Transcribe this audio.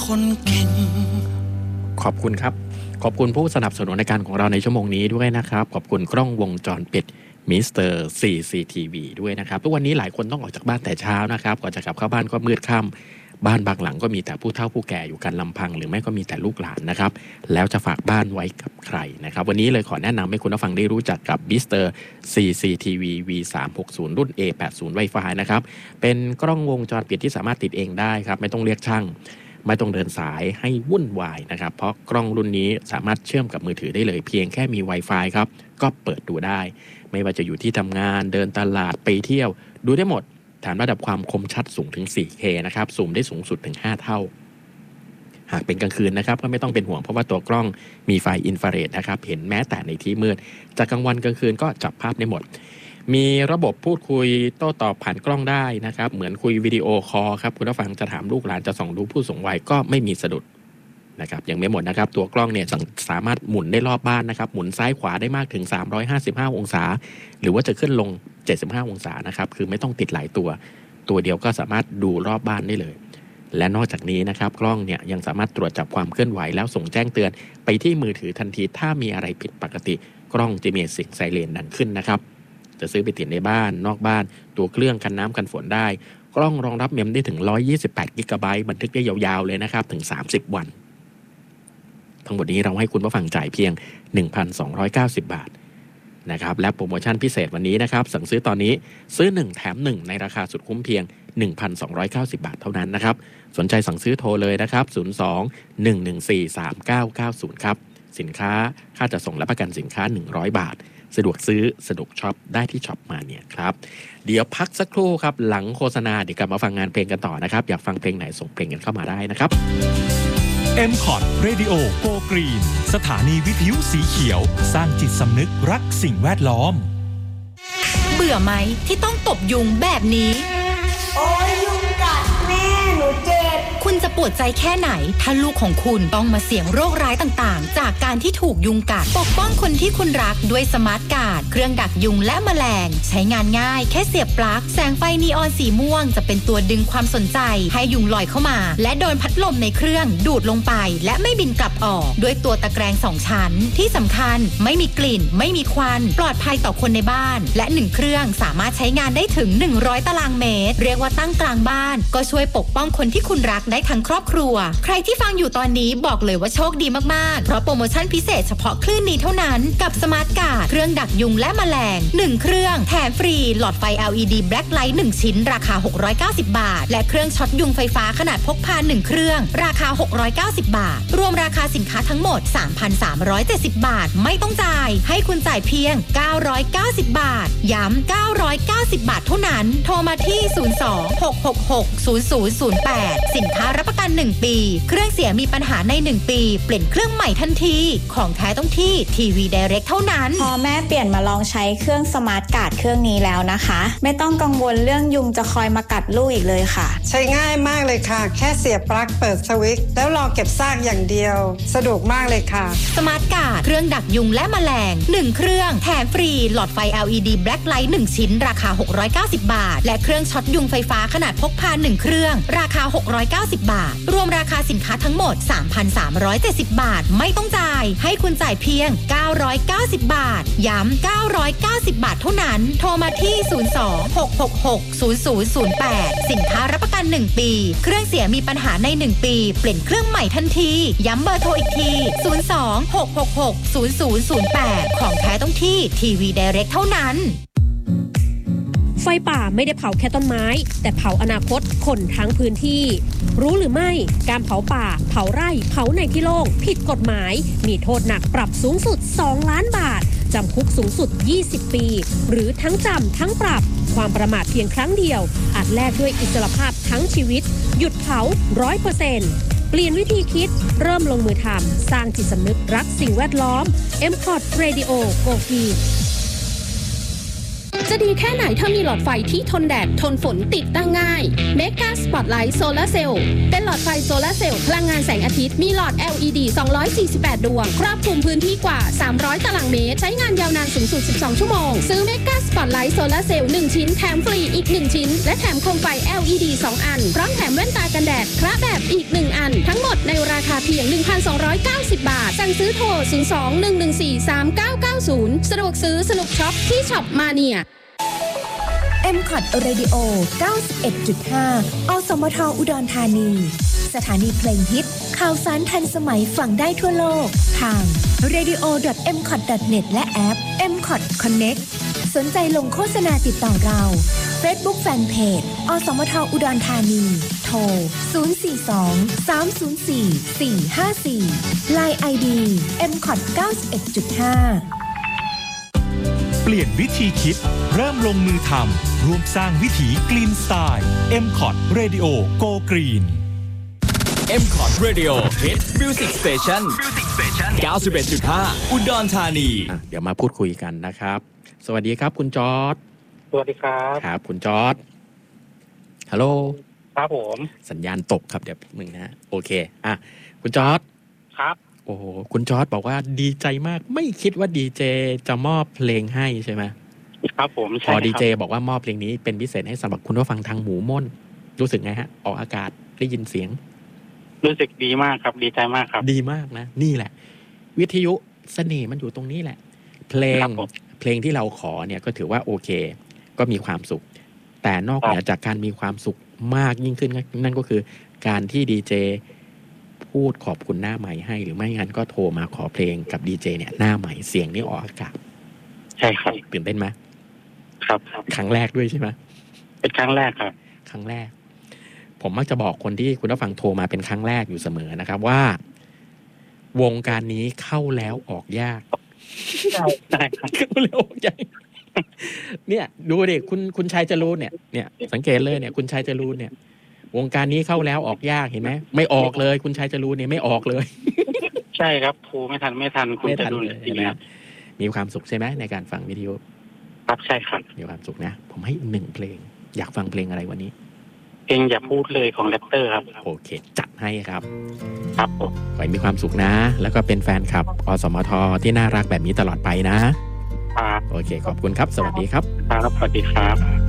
คนเก่งขอบคุณครับขอบคุณผู้สนับสนุนในการของเราในชั่วโมงนี้ด้วยนะครับขอบคุณกล้องวงจรปิดมิสเตอร์ CCTV ด้วยนะครับทุกวันนี้หลายคนต้องออกจากบ้านแต่เช้านะครับก่อนจะกลับเข้าบ้านก็มืดค่ำบ้านบางหลังก็มีแต่ผู้เฒ่าผู้แก่อยู่กันลำพังหรือไม่ก็มีแต่ลูกหลานนะครับแล้วจะฝากบ้านไว้กับใครนะครับวันนี้เลยขอแนะนำให้คุณผู้ฟังได้รู้จักกับมิสเตอร์ CCTV V360 รุ่น A80 Wi-Fi นะครับเป็นกล้องวงจรปิดที่สามารถติดเองได้ครับไม่ต้องเรียกช่างไม่ต้องเดินสายให้วุ่นวายนะครับเพราะกล้องรุ่นนี้สามารถเชื่อมกับมือถือได้เลยเพียงแค่มี Wi-Fi ครับก็เปิดดูได้ไม่ว่าจะอยู่ที่ทำงานเดินตลาดไปเที่ยวดูได้หมดแถมระดับความคมชัดสูงถึง 4K นะครับซูมได้สูงสุดถึง5เท่าหากเป็นกลางคืนนะครับก็ไม่ต้องเป็นห่วงเพราะว่าตัวกล้องมีไฟอินฟราเรดนะครับเห็นแม้แต่ในที่มืดจากกลางวันกลางคืนก็จับภาพได้หมดมีระบบพูดคุยโต้ตอบผ่านกล้องได้นะครับเหมือนคุยวิดีโอคอลครับคุณผู้ฟังจะถามลูกหลานจะส่องดูผู้สูงวัยก็ไม่มีสะดุดนะครับยังไม่หมดนะครับตัวกล้องเนี่ยสามารถหมุนได้รอบบ้านนะครับหมุนซ้ายขวาได้มากถึง355องศาหรือว่าจะขึ้นลง75องศานะครับคือไม่ต้องติดหลายตัวเดียวก็สามารถดูรอบบ้านได้เลยและนอกจากนี้นะครับกล้องเนี่ยยังสามารถตรวจจับความเคลื่อนไหวแล้วส่งแจ้งเตือนไปที่มือถือทันทีถ้ามีอะไรผิดปกติกล้องจะมีเสียงไซเรนดังขึ้นนะครับจะซื้อไปติดในบ้านนอกบ้านตัวเครื่องกันน้ำกันฝนได้กล้องรองรับเมมได้ถึง128 กิกะไบต์บันทึกได้ยาวๆเลยนะครับถึง30วันทั้งหมดนี้เราให้คุณผู้ฟังจ่ายเพียง 1,290 บาทนะครับและโปรโมชั่นพิเศษวันนี้นะครับสั่งซื้อตอนนี้ซื้อ1แถม1ในราคาสุดคุ้มเพียง 1,290 บาทเท่านั้นนะครับสนใจสั่งซื้อโทรเลยนะครับ02-114-3990ครับสินค้าค่าจัดส่งและประกันสินค้า100บาทสะดวกซื้อสะดวกช็อปได้ที่ช็อปมาเนี่ยครับเดี๋ยวพักสักครู่ครับหลังโฆษณาเดี๋ยวกลับมาฟังงานเพลงกันต่อนะครับอยากฟังเพลงไหนส่งเพลงกันเข้ามาได้นะครับ MCOT Radio Go Green สถานีวิทยุสีเขียวสร้างจิตสำนึกรักสิ่งแวดล้อมเบื่อไหมที่ต้องตบยุงแบบนี้โอ้ยยุงกัดแม่หนูเจ็บคุณจะปวดใจแค่ไหนถ้าลูกของคุณต้องมาเสี่ยงโรคร้ายต่างๆจากการที่ถูกยุงกัดปกป้องคนที่คุณรักด้วยสมาร์ทการ์ดเครื่องดักยุงและแมลงใช้งานง่ายแค่เสียบปลั๊กแสงไฟนีออนสีม่วงจะเป็นตัวดึงความสนใจให้ยุงลอยเข้ามาและโดนพัดลมในเครื่องดูดลงไปและไม่บินกลับออกด้วยตัวตะแกรง2ชั้นที่สำคัญไม่มีกลิ่นไม่มีควันปลอดภัยต่อคนในบ้านและ1เครื่องสามารถใช้งานได้ถึง100ตารางเมตรเรียกว่าตั้งกลางบ้านก็ช่วยปกป้องคนที่คุณรักได้ทั้งครอบครัวใครที่ฟังอยู่ตอนนี้บอกเลยว่าโชคดีมากๆเพราะโปรโมชั่นพิเศษเฉพาะคลื่นนี้เท่านั้นกับสมาร์ทการ์ดเครื่องดักยุงและแมลง1เครื่องแถมฟรีหลอดไฟ LED Black Light 1ชิ้นราคา690บาทและเครื่องช็อตยุงไฟฟ้าขนาดพกพา1เครื่องราคา690บาทรวมราคาสินค้าทั้งหมด 3,370 บาทไม่ต้องจ่ายให้คุณจ่ายเพียง990บาทย้ำ990บาทเท่านั้นโทรมาที่02-666-0008สินค้ารับประกัน1ปีเครื่องเสียมีปัญหาใน1ปีเปลี่ยนเครื่องใหม่ทันทีของแท้ต้องที่ทีวีไดเรกเท่านั้นพอแม่เปลี่ยนมาลองใช้เครื่องสมาร์ทการ์ดเครื่องนี้แล้วนะคะไม่ต้องกังวลเรื่องยุงจะคอยมากัดลูกอีกเลยค่ะใช้ง่ายมากเลยค่ะแค่เสียบปลั๊กเปิดสวิตช์แล้วรอเก็บซากอย่างเดียวสะดวกมากเลยค่ะสมาร์ทการ์ดเครื่องดักยุงและแมลง1เครื่องแถมฟรีหลอดไฟ LED Black Light 1ชิ้นราคา690บาทและเครื่องช็อตยุงไฟฟ้าขนาดพกพา1เครื่องราคา690บาทรวมราคาสินค้าทั้งหมด 3,370 บาทไม่ต้องจ่ายให้คุณจ่ายเพียง990บาทย้ำ990บาทเท่านั้นโทรมาที่02-666-0008สินค้ารับประกัน1ปีเครื่องเสียมีปัญหาใน1ปีเปลี่ยนเครื่องใหม่ทันทีย้ำเบอร์โทรอีกที02-666-0008ของแท้ต้องที่ทีวีไดเรกเท่านั้นไฟป่าไม่ได้เผาแค่ต้นไม้แต่เผาอนาคตคนทั้งพื้นที่รู้หรือไม่การเผาป่าเผาไร่เผาในที่โล่งผิดกฎหมายมีโทษหนักปรับสูงสุด2ล้านบาทจำคุกสูงสุด20ปีหรือทั้งจำทั้งปรับความประมาทเพียงครั้งเดียวอาจแลกด้วยอิสรภาพทั้งชีวิตหยุดเผา 100%เปลี่ยนวิธีคิดเริ่มลงมือทำสร้างจิตสำนึกรักสิ่งแวดล้อม MCOT Radio Go Green จะดีแค่ไหนถ้ามีหลอดไฟที่ทนแดดทนฝนติดตั้งง่าย Mega Spotlight Solar Cell เป็นหลอดไฟโซลาร์เซลล์พลังงานแสงอาทิตย์มีหลอด LED 248 ดวงครอบคลุมพื้นที่กว่า300ตารางเมตรใช้งานยาวนานสูงสุด12ชั่วโมงซื้อ Mega Spotlight Solar Cell 1 ชิ้นแถมฟรีอีก1ชิ้นและแถมโคมไฟ LED 2 อันพร้อมแถมแว่นตากันแดดคละแบบอีก1อันทั้งหมดในราคาเพียง 1,290 บาทสั่งซื้อโทร 02-114-3990 สะดวกซื้อสนุกช็อปที่ช็อปมาเนีย MCOT Radio 91.5 อสมทอุดรธานี สถานีเพลงฮิตข่าวสารทันสมัยฟังได้ทั่วโลกทาง radio.mcot.net และแอป MCOT Connect สนใจลงโฆษณาติดต่อเรา Facebook Fanpage อสมทอุดรธานี โทร 042-304-454 Line ID MCOT 91.5 เปลี่ยนวิธีคิดเริ่มลงมือทำร่วมสร้างวิถี Green Style MCOT Radio Go Green MCOT Radio Hit Music Station 91.5 อุดรธานีเดี๋ยวมาพูดคุยกันนะครับสวัสดีครับคุณจอร์จสวัสดีครับครับคุณจอร์จฮัลโหลครับผมสัญญาณตกครับเดี๋ยวมึงนะโอเคคุณจอร์จครับโอ้โหคุณจอร์จบอกว่าดีใจมากไม่คิดว่าดีเจจะมอบเพลงให้ใช่ไหมครับผมพอดีเจบอกว่ามอบเพลงนี้เป็นพิเศษให้สำหรับคุณผู้ฟังทางหมูม่นรู้สึกไงฮะออกอากาศได้ยินเสียงรู้สึกดีมากครับดีใจมากครับดีมากนะนี่แหละวิทยุเสน่ห์มันอยู่ตรงนี้แหละเพลงที่เราขอเนี่ยก็ถือว่าโอเคก็มีความสุขแต่นอกเหนือจากการมีความสุขมากยิ่งขึ้นนั่นก็คือการที่ดีเจพูดขอบคุณหน้าใหม่ให้หรือไม่งั้นก็โทรมาขอเพลงกับดีเจเนี่ยหน้าใหม่เสียงนี่ออกอากาศใช่ครับตื่นเต้นไหมครับครั้งแรกด้วยใช่ไหมเป็นครั้งแรกครับครั้งแรกผมมักจะบอกคนที่คุณผู้ฟังโทรมาเป็นครั้งแรกอยู่เสมอนะครับว่าวงการนี้เข้าแล้วออกยากใช่ครับเข้าแล้วออกยากเนี่ยดูดิคุณชายจรูนเนี่ยสังเกตเลยเนี่ยคุณชายจรูนเนี่ยวงการนี้เข้าแล้วออกยากเห็นไหมไม่ออกเลยคุณชายจรูนเนี่ยไม่ออกเลยใช่ครับโทรไม่ทันคุณจรูนจริงๆครับมีความสุขใช่ไหมในการฟังวิทยุครับใช่ครับมีความสุขนะผมให้1เพลงอยากฟังเพลงอะไรวันนี้เพลงอย่าพูดเลยของแรปเตอร์ครับโอเคจัดให้ครับครับผมขอให้มีความสุขนะแล้วก็เป็นแฟนคลับอสมทที่น่ารักแบบนี้ตลอดไปนะโอเคขอบคุณครับสวัสดีครับครับสวัสดีครับ